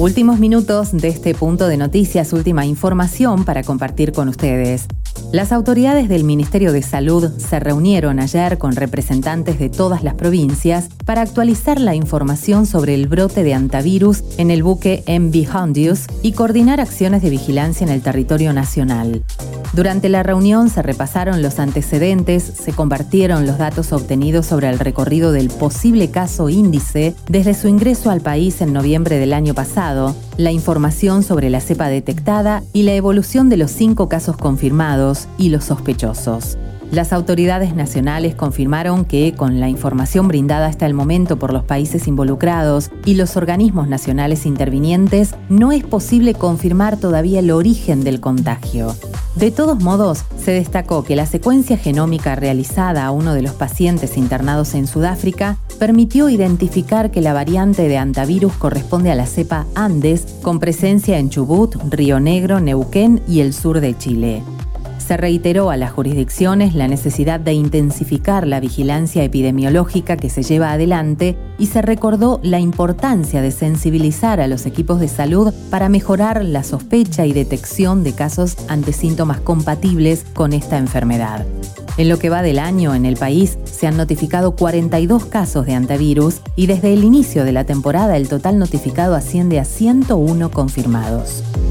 Últimos minutos de este punto de noticias, última información para compartir con ustedes. Las autoridades del Ministerio de Salud se reunieron ayer con representantes de todas las provincias para actualizar la información sobre el brote de hantavirus en el buque MV Hondius y coordinar acciones de vigilancia en el territorio nacional. Durante la reunión se repasaron los antecedentes, se compartieron los datos obtenidos sobre el recorrido del posible caso índice desde su ingreso al país en noviembre del año pasado, la información sobre la cepa detectada y la evolución de los 5 casos confirmados y los sospechosos. Las autoridades nacionales confirmaron que, con la información brindada hasta el momento por los países involucrados y los organismos nacionales intervinientes, no es posible confirmar todavía el origen del contagio. De todos modos, se destacó que la secuencia genómica realizada a uno de los pacientes internados en Sudáfrica permitió identificar que la variante de hantavirus corresponde a la cepa Andes, con presencia en Chubut, Río Negro, Neuquén y el sur de Chile. Se reiteró a las jurisdicciones la necesidad de intensificar la vigilancia epidemiológica que se lleva adelante y se recordó la importancia de sensibilizar a los equipos de salud para mejorar la sospecha y detección de casos ante síntomas compatibles con esta enfermedad. En lo que va del año, en el país se han notificado 42 casos de hantavirus y desde el inicio de la temporada el total notificado asciende a 101 confirmados.